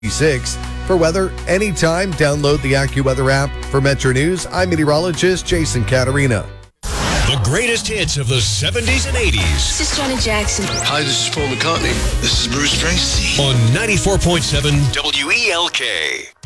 6. For weather, anytime, download the AccuWeather app. For Metro News, I'm meteorologist Jason Caterina. The greatest hits of the 70s and 80s. This is Janet Jackson. Hi, this is Paul McCartney. This is Bruce Springsteen. On 94.7 WELK.